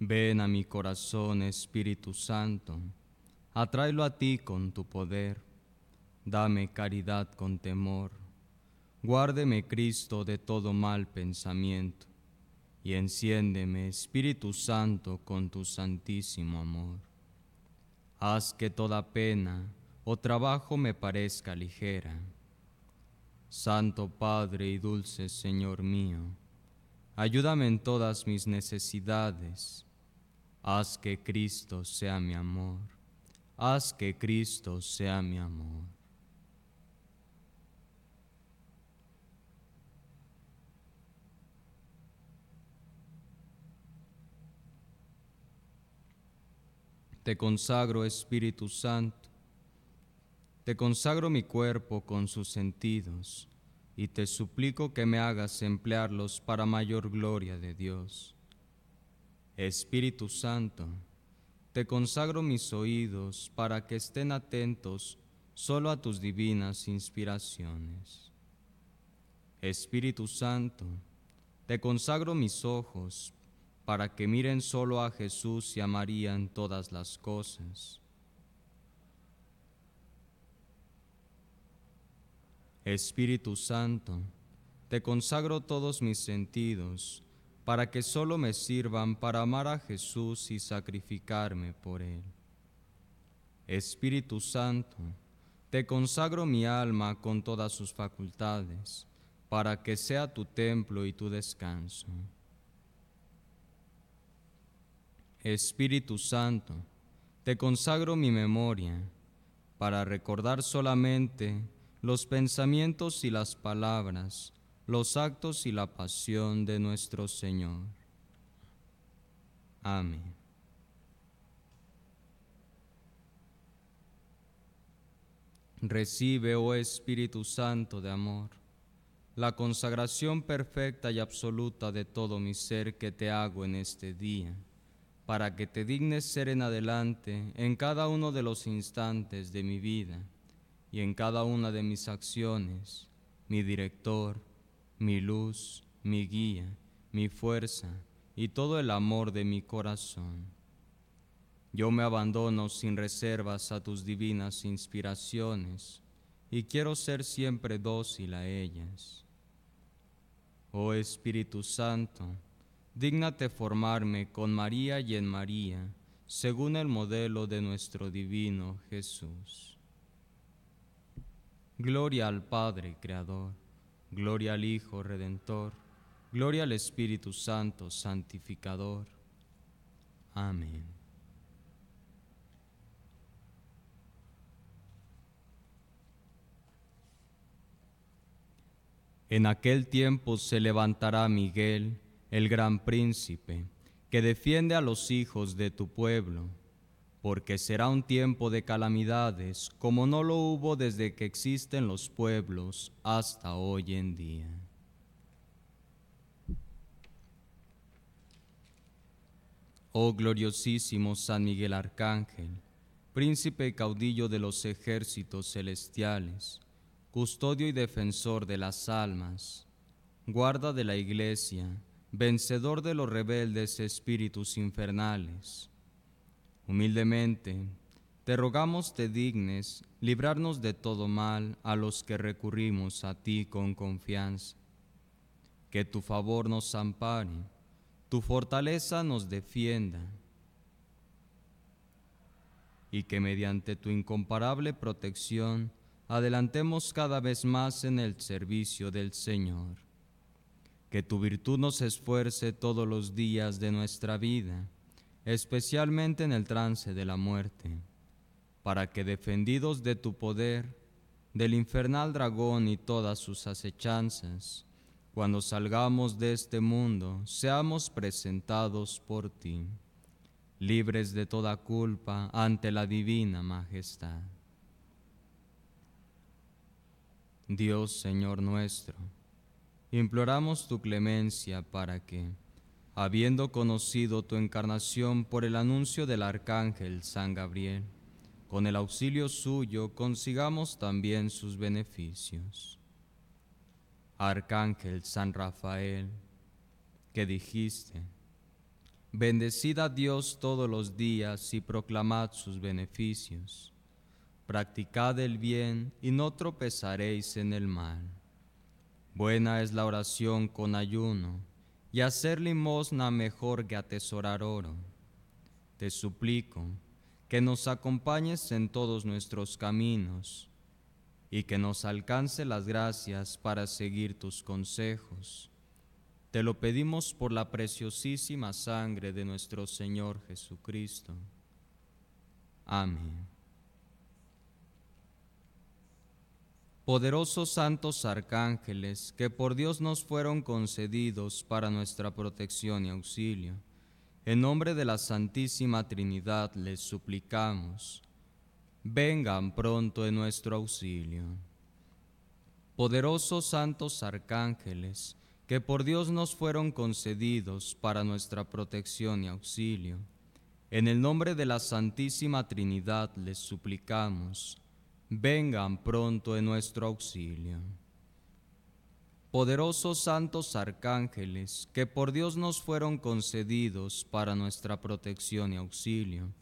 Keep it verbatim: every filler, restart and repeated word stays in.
Ven a mi corazón, Espíritu Santo, atráelo a ti con tu poder. Dame caridad con temor. Guárdeme, Cristo, de todo mal pensamiento, y enciéndeme, Espíritu Santo, con tu santísimo amor. Haz que toda pena o trabajo me parezca ligera. Santo Padre y dulce Señor mío, ayúdame en todas mis necesidades. Haz que Cristo sea mi amor. Haz que Cristo sea mi amor. Te consagro, Espíritu Santo, te consagro mi cuerpo con sus sentidos, y te suplico que me hagas emplearlos para mayor gloria de Dios. Espíritu Santo, te consagro mis oídos para que estén atentos solo a tus divinas inspiraciones. Espíritu Santo, te consagro mis ojos para que miren solo a Jesús y a María en todas las cosas. Espíritu Santo, te consagro todos mis sentidos para que solo me sirvan para amar a Jesús y sacrificarme por Él. Espíritu Santo, te consagro mi alma con todas sus facultades, para que sea tu templo y tu descanso. Espíritu Santo, te consagro mi memoria, para recordar solamente los pensamientos y las palabras, los actos y la pasión de nuestro Señor. Amén. Recibe, oh Espíritu Santo de amor, la consagración perfecta y absoluta de todo mi ser que te hago en este día, para que te dignes ser en adelante en cada uno de los instantes de mi vida y en cada una de mis acciones, mi director, mi luz, mi guía, mi fuerza y todo el amor de mi corazón. Yo me abandono sin reservas a tus divinas inspiraciones y quiero ser siempre dócil a ellas. Oh Espíritu Santo, dígnate formarme con María y en María, según el modelo de nuestro divino Jesús. Gloria al Padre Creador, gloria al Hijo Redentor, gloria al Espíritu Santo Santificador. Amén. En aquel tiempo se levantará Miguel, el gran príncipe, que defiende a los hijos de tu pueblo, porque será un tiempo de calamidades como no lo hubo desde que existen los pueblos hasta hoy en día. Oh gloriosísimo San Miguel Arcángel, príncipe y caudillo de los ejércitos celestiales, custodio y defensor de las almas, guarda de la Iglesia, vencedor de los rebeldes espíritus infernales. Humildemente, te rogamos te dignes librarnos de todo mal a los que recurrimos a ti con confianza. Que tu favor nos ampare, tu fortaleza nos defienda, y que mediante tu incomparable protección adelantemos cada vez más en el servicio del Señor. Que tu virtud nos esfuerce todos los días de nuestra vida, especialmente en el trance de la muerte, para que defendidos de tu poder, del infernal dragón y todas sus acechanzas, cuando salgamos de este mundo, seamos presentados por ti, libres de toda culpa ante la divina majestad. Dios, Señor nuestro, imploramos tu clemencia para que, habiendo conocido tu encarnación por el anuncio del arcángel San Gabriel, con el auxilio suyo consigamos también sus beneficios. Arcángel San Rafael, que dijiste: Bendecid a Dios todos los días y proclamad sus beneficios. Practicad el bien y no tropezaréis en el mal. Buena es la oración con ayuno, y hacer limosna mejor que atesorar oro. Te suplico que nos acompañes en todos nuestros caminos, y que nos alcance las gracias para seguir tus consejos. Te lo pedimos por la preciosísima sangre de nuestro Señor Jesucristo. Amén. Poderosos santos arcángeles, que por Dios nos fueron concedidos para nuestra protección y auxilio, en nombre de la Santísima Trinidad les suplicamos, vengan pronto en nuestro auxilio. Poderosos santos arcángeles, que por Dios nos fueron concedidos para nuestra protección y auxilio, en el nombre de la Santísima Trinidad les suplicamos, vengan pronto en nuestro auxilio. Poderosos santos arcángeles, que por Dios nos fueron concedidos para nuestra protección y auxilio,